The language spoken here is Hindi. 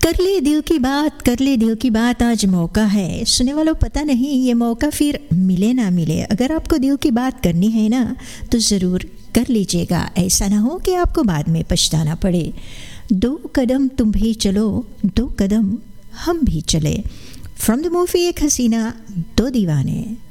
कर ले दिल की बात, कर ले दिल की बात, आज मौका है। सुनने वालों, पता नहीं ये मौका फिर मिले ना मिले। अगर आपको दिल की बात करनी है ना तो ज़रूर कर लीजिएगा, ऐसा ना हो कि आपको बाद में पछताना पड़े। 2 कदम तुम भी चलो, 2 कदम हम भी चले। फ्रॉम द मूवी एक हसीना दो दीवाने।